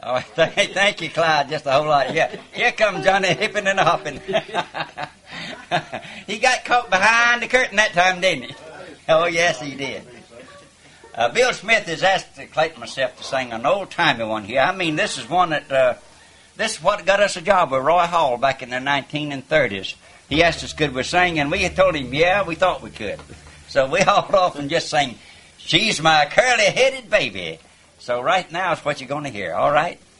Oh, thank you, Clyde, just a whole lot. Yeah, here comes Johnny hipping and hopping. He got caught behind the curtain that time, didn't he? Oh, yes, he did. Bill Smith has asked Clayton and myself to sing an old-timey one here. I mean, this is one that, this is what got us a job with Roy Hall back in the 1930s. He asked us could we sing, and we told him, yeah, we thought we could. So we hauled off and just sang, "She's My Curly-Headed Baby." So right now is what you're going to hear, all right?